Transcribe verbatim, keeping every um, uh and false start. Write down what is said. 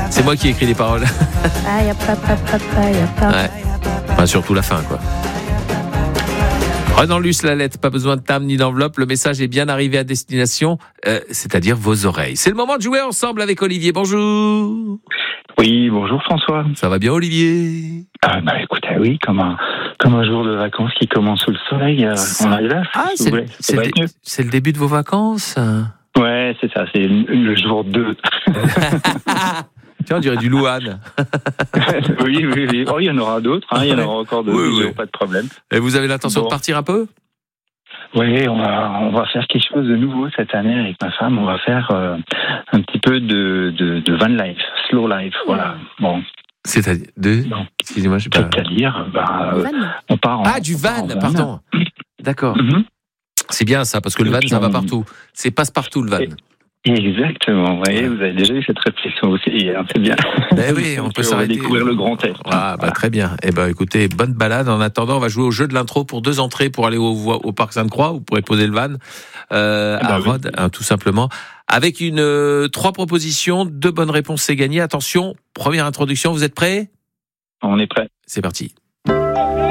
C'est moi qui ai écrit les paroles. Ah, y a pas, pas, pas, pas, y a pas. Ouais. Enfin, surtout la fin, quoi. Renan Luce, la lettre, pas besoin de timbre ni d'enveloppe. Le message est bien arrivé à destination, euh, c'est-à-dire vos oreilles. C'est le moment de jouer ensemble avec Olivier. Bonjour. Oui, bonjour François. Ça va bien, Olivier? Ah bah écoutez, oui, comme un comme un jour de vacances qui commence sous le soleil, euh, on arrive là. Ah, si c'est, vous voulez. c'est, Ça va le, être mieux. c'est le début de vos vacances? Ouais, c'est ça, c'est le, le jour deux. Tiens, on dirait du Louane. oui, oui, oui. Oh, il y en aura d'autres, hein, il y en aura encore d'autres, Oui, oui. pas de problème. Et vous avez l'intention Bon. de partir un peu? Oui, on va, on va faire quelque chose de nouveau cette année avec ma femme. On va faire euh, un petit peu de, de, de van life, slow life, voilà. Bon. C'est-à-dire de... Non. Excusez-moi, je sais pas. C'est-à-dire, bah, Le euh, van. on part en... Ah, du on part van, en pardon. D'accord. Mhm. C'est bien ça, parce que le Et van, puis ça va on- partout. C'est passe-partout, le van. Et- Exactement, vous voyez, vous avez déjà eu cette réflexion aussi, hein, c'est bien. Eh oui, on Donc, peut va s'arrêter. découvrir le grand air. Ah, bah, très bien. Eh ben, écoutez, bonne balade. En attendant, on va jouer au jeu de l'intro pour deux entrées pour aller au, au Parc Sainte-Croix. Vous pourrez poser le van euh, Ah bah à oui. Rhodes, hein, tout simplement. Avec une euh, trois propositions, deux bonnes réponses, c'est gagné. Attention, première introduction, vous êtes prêts? On est prêt. C'est parti.